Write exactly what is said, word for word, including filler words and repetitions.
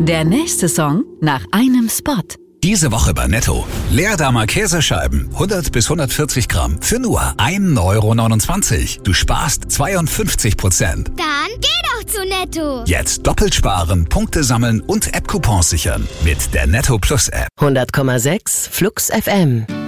Der nächste Song nach einem Spot. Diese Woche bei Netto. Leerdammer Käsescheiben, hundert bis hundertvierzig Gramm, für nur ein Euro neunundzwanzig. Du sparst zweiundfünfzig Prozent. Dann geh doch zu Netto. Jetzt doppelt sparen, Punkte sammeln und App-Coupons sichern. Mit der Netto Plus App. hundert Komma sechs Flux F M.